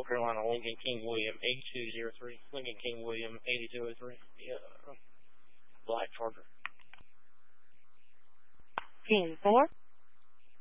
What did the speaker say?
Carolina, Lincoln King William 8203. Lincoln King William 8203. Yeah, Black Charger. Team 4.